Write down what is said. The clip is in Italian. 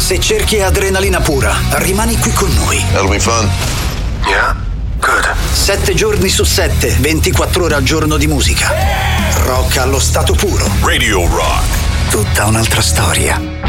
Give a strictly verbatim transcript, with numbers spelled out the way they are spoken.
Se cerchi adrenalina pura, rimani qui con noi. That'll be fun. Yeah? Good. Sette giorni su sette, ventiquattro ore al giorno di musica. Rock allo stato puro. Radio Rock. Tutta un'altra storia.